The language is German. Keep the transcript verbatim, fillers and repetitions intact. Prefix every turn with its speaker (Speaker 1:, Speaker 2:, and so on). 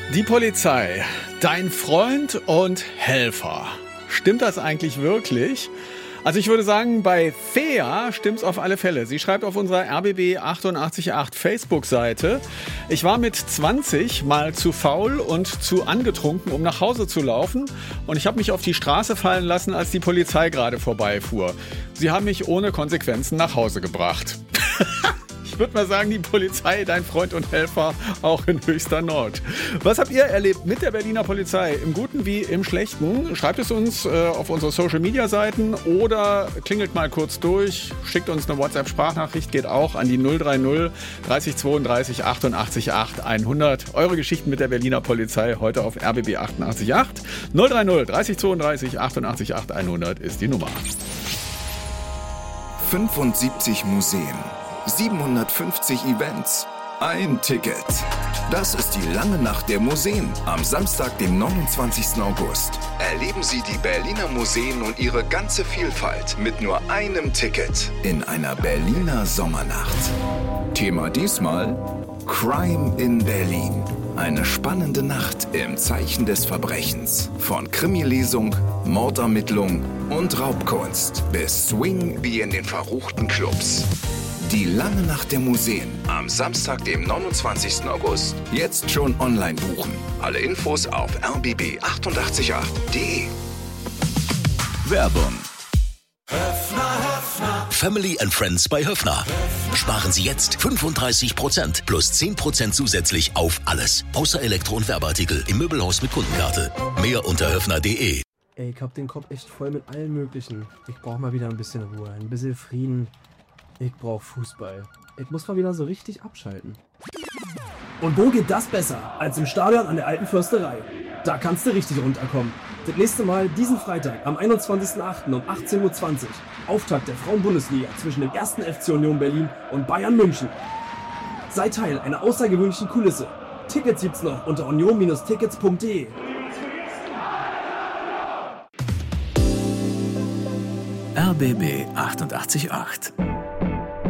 Speaker 1: Die Polizei, dein Freund und Helfer. Stimmt das eigentlich wirklich? Also ich würde sagen, bei Fea stimmt's auf alle Fälle. Sie schreibt auf unserer R B B achtundachtzig Komma acht Facebook-Seite: Ich war mit zwanzig mal zu faul und zu angetrunken, um nach Hause zu laufen. Und ich habe mich auf die Straße fallen lassen, als die Polizei gerade vorbeifuhr. Sie haben mich ohne Konsequenzen nach Hause gebracht. Ich würde mal sagen, die Polizei, dein Freund und Helfer, auch in höchster Not. Was habt ihr erlebt mit der Berliner Polizei, im Guten wie im Schlechten? Schreibt es uns äh, auf unsere Social-Media-Seiten oder klingelt mal kurz durch, schickt uns eine WhatsApp-Sprachnachricht, geht auch an die null drei null dreißig zweiunddreißig achtundachtzig acht hundert. Eure Geschichten mit der Berliner Polizei heute auf R B B achtundachtzig Komma acht. null drei null dreißig zweiunddreißig achtundachtzig acht hundert ist die Nummer.
Speaker 2: fünfundsiebzig Museen, siebenhundertfünfzig Events, ein Ticket. Das ist die lange Nacht der Museen am Samstag, dem neunundzwanzigsten August. Erleben Sie die Berliner Museen und ihre ganze Vielfalt mit nur einem Ticket in einer Berliner Sommernacht. Thema diesmal: Crime in Berlin. Eine spannende Nacht im Zeichen des Verbrechens. Von Krimi-Lesung, Mordermittlung und Raubkunst bis Swing wie in den verruchten Clubs. Die lange Nacht der Museen am Samstag, dem neunundzwanzigsten August. Jetzt schon online buchen. Alle Infos auf r b b achtundachtzig Komma acht punkt d e.
Speaker 3: Werbung.
Speaker 4: Höffner, Höffner.
Speaker 3: Family and Friends bei Höffner. Sparen Sie jetzt fünfunddreißig Prozent plus zehn Prozent zusätzlich auf alles. Außer Elektro- und Werbeartikel im Möbelhaus mit Kundenkarte. Mehr unter höffner punkt d e.
Speaker 5: Ey, ich hab den Kopf echt voll mit allem Möglichen. Ich brauch mal wieder ein bisschen Ruhe, ein bisschen Frieden. Ich brauch Fußball. Ich muss mal wieder so richtig abschalten.
Speaker 6: Und wo geht das besser als im Stadion an der Alten Försterei? Da kannst du richtig runterkommen. Das nächste Mal diesen Freitag am einundzwanzigsten achten um achtzehn Uhr zwanzig. Auftakt der Frauen-Bundesliga zwischen dem ersten F C Union Berlin und Bayern München. Sei Teil einer außergewöhnlichen Kulisse. Tickets gibt's noch unter union Bindestrich tickets punkt d e.
Speaker 3: R B B achtundachtzig Komma acht.